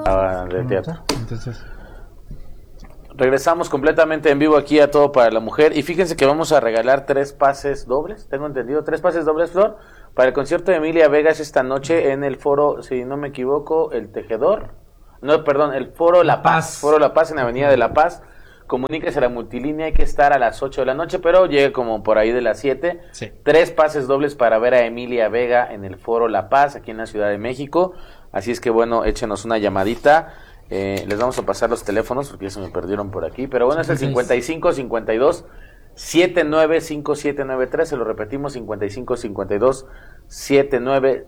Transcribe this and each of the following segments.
de teatro. Entonces, regresamos completamente en vivo aquí a Todo para la Mujer. Y fíjense que vamos a regalar 3 pases dobles. Tengo entendido, 3 pases dobles, Flor, para el concierto de Emilia Vegas esta noche en el foro, si no me equivoco, El Tejedor. No, perdón, el Foro La Paz. Foro La Paz en Avenida de La Paz. Comuníquese a la multilínea, hay que estar a las 8 de la noche, pero llegue como por ahí de las 7. Sí. 3 pases dobles para ver a Emilia Vega en el Foro La Paz, aquí en la Ciudad de México. Así es que bueno, échenos una llamadita. Les vamos a pasar los teléfonos porque ya se me perdieron por aquí. Pero bueno, es el 55 52 79 5793. Se lo repetimos, 55 52 79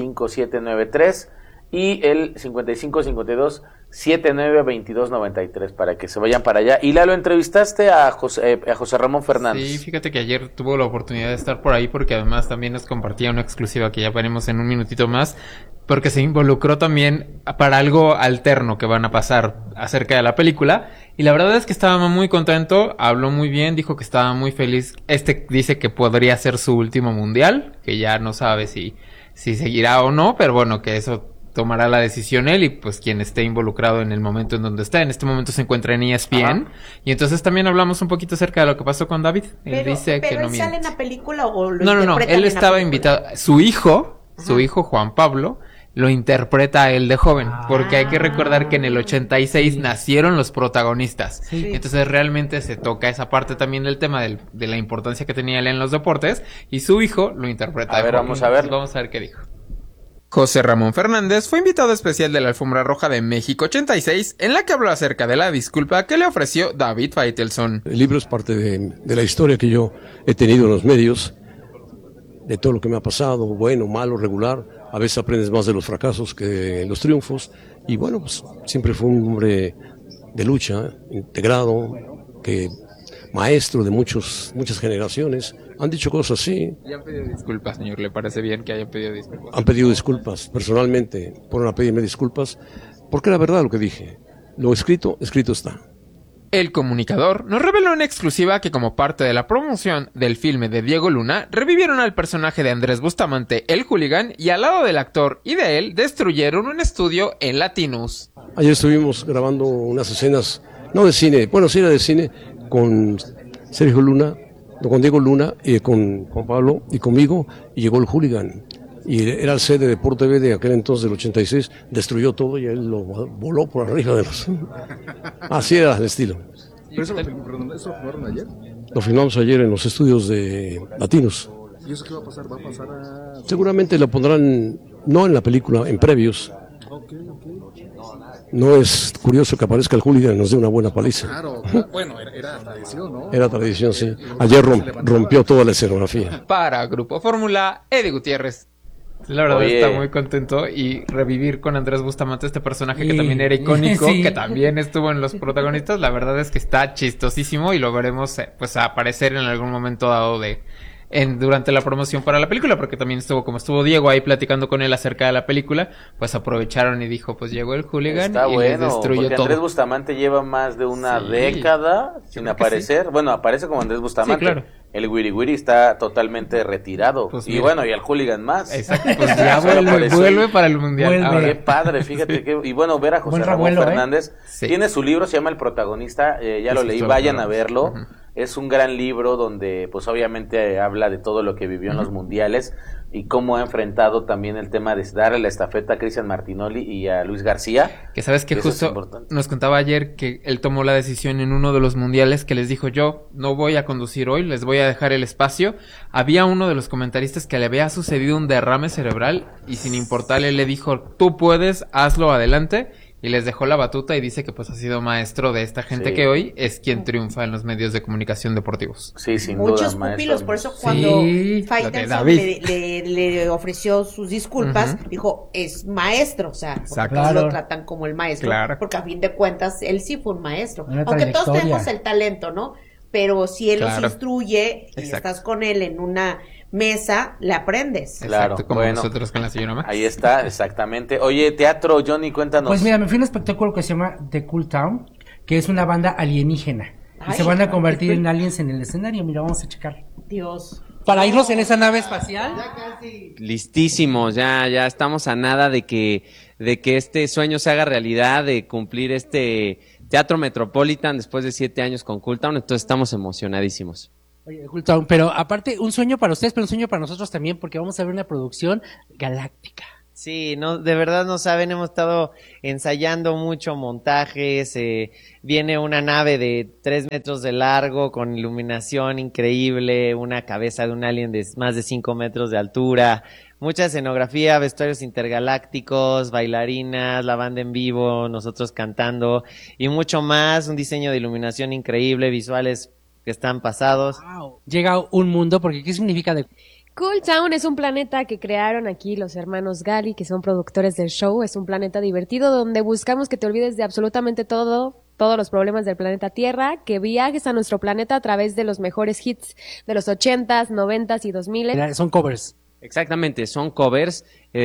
5793. Y el 55 52 79 22 93 para que se vayan para allá. Y Lalo, entrevistaste a José Ramón Fernández. Sí, fíjate que ayer tuvo la oportunidad de estar por ahí porque además también nos compartía una exclusiva que ya veremos en un minutito más, porque se involucró también para algo alterno que van a pasar acerca de la película. Y la verdad es que estaba muy contento, habló muy bien, dijo que estaba muy feliz. Dice que podría ser su último mundial, que ya no sabe si seguirá o no, pero bueno, que eso tomará la decisión él y pues quien esté involucrado en el momento en donde está. En este momento se encuentra en ESPN. Ajá. Y entonces también hablamos un poquito acerca de lo que pasó con David. Él dice que no miente. ¿Pero él sale en la película o lo interpreta? No, él estaba invitado. Su hijo Juan Pablo, lo interpreta a él de joven, porque hay que recordar que en el 86 nacieron los protagonistas. Sí. Entonces realmente se toca esa parte también del tema de la importancia que tenía él en los deportes, y su hijo lo interpreta. A ver, vamos a ver qué dijo. José Ramón Fernández fue invitado especial de la Alfombra Roja de México 86, en la que habló acerca de la disculpa que le ofreció David Faitelson. El libro es parte de la historia que yo he tenido en los medios, de todo lo que me ha pasado, bueno, malo, regular. A veces aprendes más de los fracasos que de los triunfos. Y bueno, pues siempre fue un hombre de lucha, integrado, maestro de muchas generaciones. Han dicho cosas así. ¿Y han pedido disculpas, señor? ¿Le parece bien que hayan pedido disculpas? Han pedido disculpas, personalmente, fueron a pedirme disculpas, porque era verdad lo que dije. Lo escrito está. El comunicador nos reveló en exclusiva que como parte de la promoción del filme de Diego Luna, revivieron al personaje de Andrés Bustamante, el hooligan, y al lado del actor y de él, destruyeron un estudio en Latinus. Ayer estuvimos grabando unas escenas, no de cine, bueno, sí era de cine, con Sergio Luna, con Diego Luna, y con Juan Pablo y conmigo, y llegó el hooligan. Y era el set de Deporte TV de aquel entonces, del 86, destruyó todo y él lo voló por arriba de los... Así era el estilo. ¿Pero eso lo filmaron ayer? Lo filmamos ayer en los estudios de Latinos. ¿Y eso qué va a pasar? ¿Va a pasar a...? Seguramente lo pondrán, no en la película, en previos. Okay. No es curioso que aparezca el hooligan y nos dé una buena paliza. Claro, bueno, era tradición, ¿no? Era tradición, sí. Ayer rompió toda la escenografía. Para Grupo Fórmula, Eddie Gutiérrez. La verdad está muy contento, y revivir con Andrés Bustamante este personaje que también era icónico, que también estuvo en los protagonistas, la verdad es que está chistosísimo y lo veremos pues aparecer en algún momento dado durante la promoción para la película, porque también estuvo Diego ahí platicando con él acerca de la película, pues aprovecharon y dijo, pues llegó el hooligan y les destruyó porque todo. Andrés Bustamante lleva más de una década sin aparecer, sí. Bueno, aparece como Andrés Bustamante, sí, claro. El Wiri Wiri está totalmente retirado, pues y bueno, y el hooligan más. Exacto, pues ya vuelve para el mundial. Qué padre, fíjate y bueno, ver a José Ramón Fernández, tiene su libro, se llama El Protagonista, ya lo leí, vayan a verlo. Es un gran libro donde pues obviamente habla de todo lo que vivió en los mundiales y cómo ha enfrentado también el tema de darle la estafeta a Cristian Martinoli y a Luis García. Que sabes que justo nos contaba ayer que él tomó la decisión en uno de los mundiales que les dijo, yo no voy a conducir hoy, les voy a dejar el espacio. Había uno de los comentaristas que le había sucedido un derrame cerebral y sin importarle le dijo, tú puedes, hazlo, adelante. Y les dejó la batuta y dice que pues ha sido maestro de esta gente que hoy es quien triunfa en los medios de comunicación deportivos. Sí, sin muchos duda, pupilos, por eso cuando Faitelson le ofreció sus disculpas, dijo, es maestro, o sea, porque lo tratan como el maestro, porque a fin de cuentas él sí fue un maestro, aunque todos tenemos el talento, ¿no? Pero si él los instruye y estás con él en una mesa, le aprendes. Claro, como nosotros con la señora Max. Ahí está, exactamente. Oye, teatro, Johnny, cuéntanos. Pues mira, me fui a un espectáculo que se llama The Cool Town, que es una banda alienígena. Y se van a convertir en aliens en el escenario. Mira, vamos a checar. Dios. Para irnos en esa nave espacial. Listísimos, ya estamos a nada de que de que este sueño se haga realidad, de cumplir este Teatro Metropolitan después de 7 años con Cool Town, entonces estamos emocionadísimos. Oye, Cool Town, pero aparte, un sueño para ustedes, pero un sueño para nosotros también, porque vamos a ver una producción galáctica. Sí, no, de verdad no saben, hemos estado ensayando mucho montajes, viene una nave de 3 metros de largo con iluminación increíble, una cabeza de un alien de más de 5 metros de altura, mucha escenografía, vestuarios intergalácticos, bailarinas, la banda en vivo, nosotros cantando y mucho más, un diseño de iluminación increíble, visuales que están pasados. Wow. Llega un mundo, porque ¿qué significa de... Cool Town es un planeta que crearon aquí los hermanos Gali, que son productores del show. Es un planeta divertido donde buscamos que te olvides de absolutamente todos los problemas del planeta Tierra, que viajes a nuestro planeta a través de los mejores hits de los 80s, 90s y 2000s. Son covers. Exactamente, son covers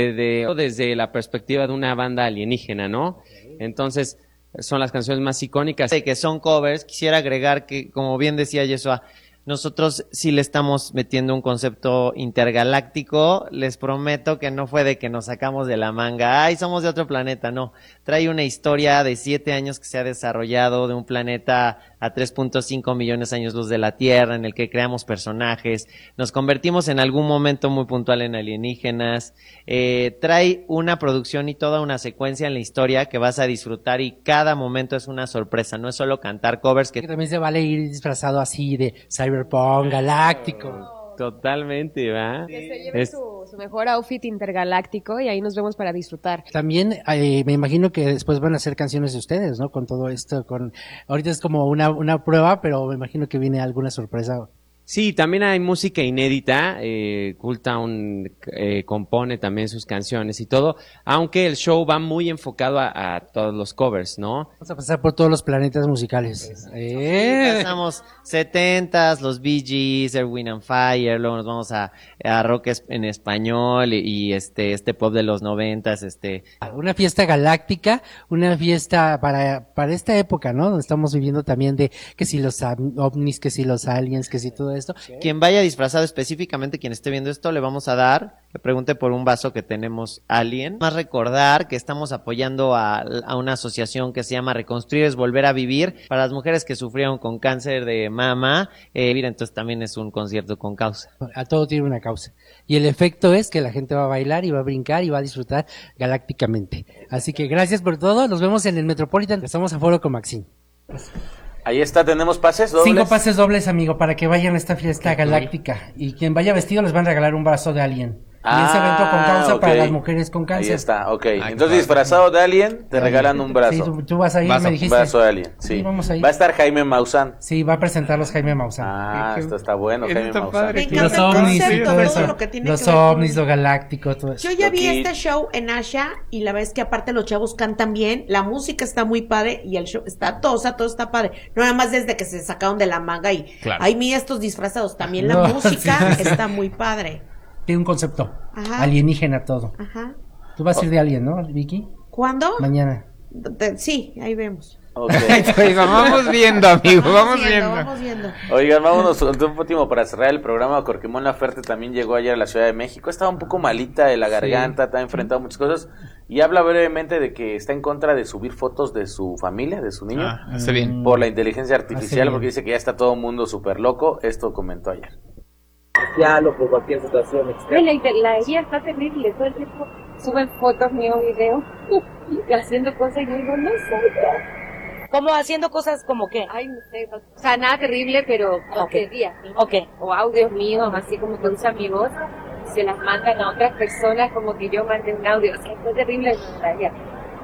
desde la perspectiva de una banda alienígena, ¿no? Entonces, son las canciones más icónicas. Sí, que son covers. Quisiera agregar que, como bien decía Yeshua, nosotros sí le estamos metiendo un concepto intergaláctico. Les prometo que no fue de que nos sacamos de la manga. Ay, somos de otro planeta. No. Trae una historia de 7 años que se ha desarrollado de un planeta a 3.5 millones años luz de la Tierra, en el que creamos personajes. Nos convertimos en algún momento muy puntual en alienígenas. Trae una producción y toda una secuencia en la historia que vas a disfrutar y cada momento es una sorpresa. No es solo cantar covers. Que también se vale ir disfrazado así de cyberpunk, galáctico. Totalmente, ¿va? Que se lleve su mejor outfit intergaláctico y ahí nos vemos para disfrutar. También me imagino que después van a hacer canciones de ustedes, ¿no? Con todo esto, ahorita es como una prueba, pero me imagino que viene alguna sorpresa. Sí, también hay música inédita, Cool Town compone también sus canciones y todo, aunque el show va muy enfocado a todos los covers, ¿no? Vamos a pasar por todos los planetas musicales. Pasamos 70s, los Bee Gees, Earth, Wind and Fire, luego nos vamos a rock en español y este pop de los 90s, Una fiesta galáctica, una fiesta para esta época, ¿no? Donde estamos viviendo también de que si los ovnis, que si los aliens, que si todo esto. Quien vaya disfrazado, específicamente quien esté viendo esto, le vamos a dar, que pregunte por un vaso que tenemos Alien. Más recordar que estamos apoyando a una asociación que se llama Reconstruir es Volver a Vivir, para las mujeres que sufrieron con cáncer de mama. Mira, entonces también es un concierto con causa. A todo tiene una causa. Y el efecto es que la gente va a bailar y va a brincar y va a disfrutar galácticamente. Así que gracias por todo. Nos vemos en el Metropolitan. Estamos a foro con Maxine. Ahí está, tenemos pases dobles. 5 pases dobles, amigo, para que vayan a esta fiesta galáctica. Y quien vaya vestido les van a regalar un brazo de Alien. Y ese evento con causa para las mujeres con cáncer. Ahí está, ok. Entonces, disfrazado de Alien, te regalan un brazo. Sí, tú vas a ir, me dijiste. Un brazo de Alien, sí. Vamos a ir. Va a estar Jaime Maussan. Sí, va a presentarlos Jaime Maussan. Esto está bueno, Jaime Maussan. Los ovnis y todo eso. Los ovnis, lo galáctico, todo eso. Yo ya vi este show en Asha y la verdad es que aparte los chavos cantan bien, la música está muy padre y el show está todo está padre. No nada más desde que se sacaron de la manga y ahí mira estos disfrazados, también la música está muy padre. Tiene un concepto alienígena todo. Ajá. Tú vas a ir de Alien, ¿no, Vicky? ¿Cuándo? Mañana. Sí, ahí vemos. Okay. Vamos viendo, amigo, vamos viendo. Oigan, vámonos un último para cerrar el programa. Corquimón Laferte también llegó ayer a la Ciudad de México. Estaba un poco malita de la garganta, está enfrentado a muchas cosas. Y habla brevemente de que está en contra de subir fotos de su familia, de su niño. Hace bien. Por la inteligencia artificial, porque dice que ya está todo el mundo súper loco. Esto comentó ayer. O por cualquier situación externa. La guía está terrible, todo el tiempo suben fotos, mío, videos, y haciendo cosas y yo digo, no sé. ¿Cómo haciendo cosas como qué? Ay, no sé, o sea, nada terrible, pero tonterías, ¿no? O audios míos, así como con sus amigos, se las mandan a otras personas como que yo mandé un audio, o sea, fue terrible la guía.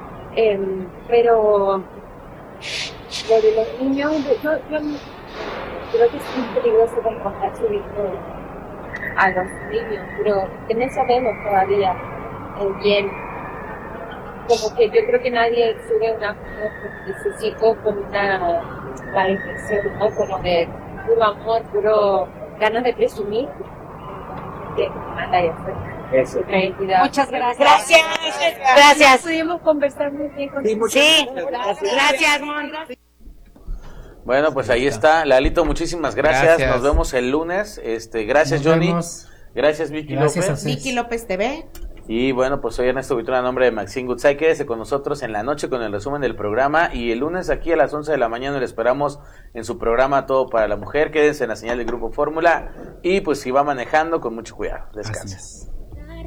Pero lo de los niños, yo creo que es muy peligroso contar su vida a los niños, pero que no sabemos todavía bien. Como que yo creo que nadie sube una foto de sus hijos con una mala intención, ¿no? Como de puro amor, puro ganas de presumir. Que manda ahí afuera. Eso. Muchas gracias. Gracias. Pudimos conversar muy bien con Gracias, Mon. Bueno, pues ahí está. Lalito, muchísimas gracias. Nos vemos el lunes. Gracias, Johnny. Gracias, Vicky López. Vicky López TV. Y bueno, pues soy Ernesto Buitrón a nombre de Maxine Goodside. Quédese con nosotros en la noche con el resumen del programa y el lunes aquí a las 11 de la mañana le esperamos en su programa Todo para la Mujer. Quédense en la señal del Grupo Fórmula y pues si va manejando con mucho cuidado. Descansen.